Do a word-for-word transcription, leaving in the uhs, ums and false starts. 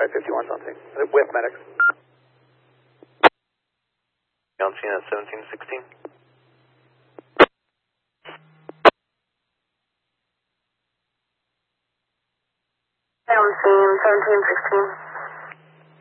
five fifty-one something. With medics. On scene at seventeen sixteen. On scene seventeen sixteen.